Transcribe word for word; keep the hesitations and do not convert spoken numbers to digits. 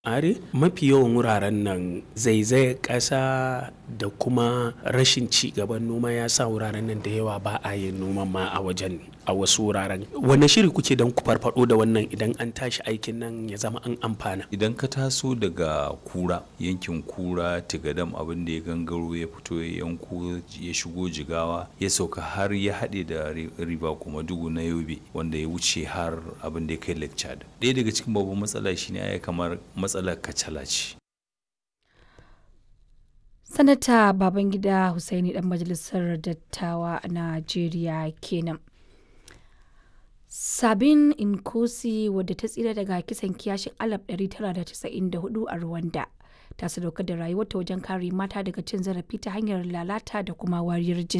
are mafi yawan wuraren nan zaizayar ƙasa da kuma rashin ci gaban noma ya sa wuraren nan da yawa ba a yin noman ma a wajen a wasu wuraren. Wanne shiri kuke don ku farfado da wannan idan an tashi aikin nan ya zama an amfana? Idan ka taso daga Kura, yankin Kura, Tigadam, abin da ya gangaro ya fito ya yanko ya shigo Jigawa ya sauka har ya haɗe da riba kuma dugu na Yobe wanda ya wuce har abin da ya kai Lake Chad. Ɗaya daga cikin babban matsala shine ai kamar matsalar kacala ce. Sanata Babangida Hussaini dan majalisar dattawa a Najeriya kenan. Sabin Nkosi wadda ta tsira daga kisan kiyashin alif ɗari tara da casa'in da hudu a Rwanda ta sadaukar da rayuwarta wajen kare mata daga cin zarafi ta hanyar lalata da kuma wariyar jinsi.